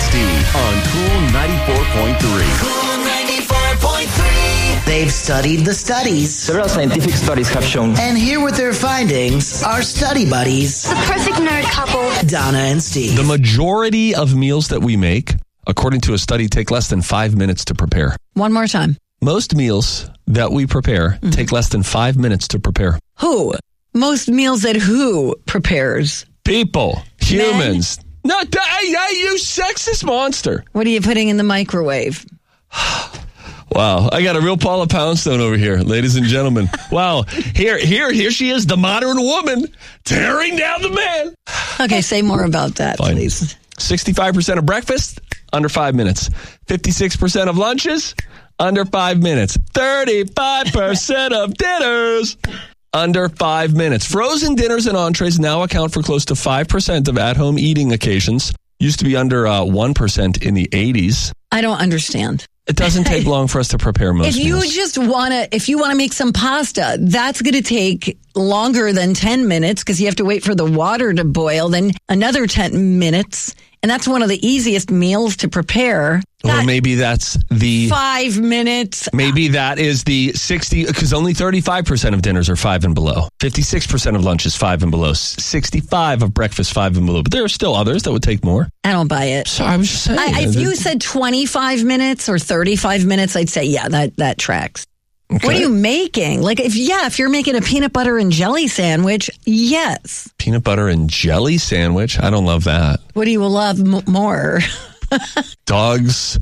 Steve on Cool 94.3. Cool 94.3. They've studied the studies. Several scientific studies have shown. And here with their findings are study buddies, The perfect nerd couple. Donna and Steve. The majority of meals that we make, according to a study, take less than 5 minutes to prepare. One more time. Most meals that we prepare take less than 5 minutes to prepare. Who? Most meals that who prepares? People, humans. No, you sexist monster. What are you putting in the microwave? Wow, I got a real Paula Poundstone over here, ladies and gentlemen. Wow, here she is, the modern woman, tearing down the man. Okay, say more about that, Fine. please. 65% of breakfast, under 5 minutes. 56% of lunches, under 5 minutes. 35% of dinners, under 5 minutes. Frozen dinners and entrees now account for close to 5% of at-home eating occasions. Used to be under 1% in the 80s. I don't understand. It doesn't take long for us to prepare most If you meals. just if you want to make some pasta, that's going to take longer than 10 minutes because you have to wait for the water to boil, then another 10 minutes. And that's one of the easiest meals to prepare. Or maybe that's the 5 minutes. Maybe that is the 60, because only 35% of dinners are 5 and below. 56% of lunch is 5 and below. 65 of breakfast, 5 and below. But there are still others that would take more. I don't buy it. So I was just saying. If you said 25 minutes or 35 minutes, I'd say, yeah, that tracks. Okay. What are you making? If you're making a peanut butter and jelly sandwich, yes. Peanut butter and jelly sandwich? I don't love that. What do you love more? Dogs.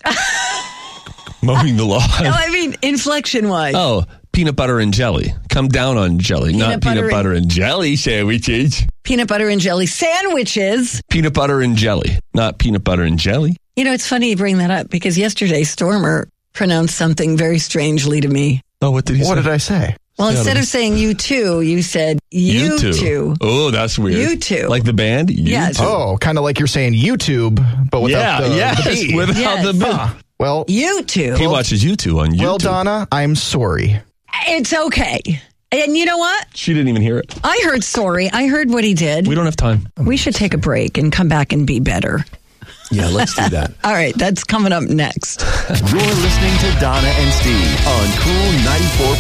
Mowing the lawn. No, I mean, inflection-wise. Oh, peanut butter and jelly. Come down on jelly, not peanut butter and jelly sandwiches. Peanut butter and jelly sandwiches. Peanut butter and jelly, not peanut butter and jelly. You know, it's funny you bring that up because yesterday Stormer pronounced something very strangely to me. Oh, what did he say? What did I say? Well, instead of saying you too, you said you two. Oh, that's weird. You two. Like the band? You Yes. two. Oh, kind of like you're saying YouTube, but without the B. without Yes. the B. Well, You two. He watches you two on YouTube. well, Donna, I'm sorry. It's okay. And you know what? She didn't even hear it. I heard sorry. I heard what he did. We don't have time. We should take a break and come back and be better. Yeah, let's do that. All right, that's coming up next. You're listening to Donna and Steve on Cool